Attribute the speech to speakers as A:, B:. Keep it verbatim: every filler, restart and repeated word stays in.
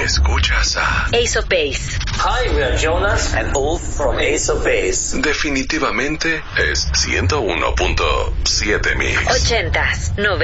A: Escuchas a
B: Ace of Base.
C: Hi, we are Jonas and Ulf from Ace of Base.
A: Definitivamente es ciento uno punto siete Mix.
B: Ochentas, noventas.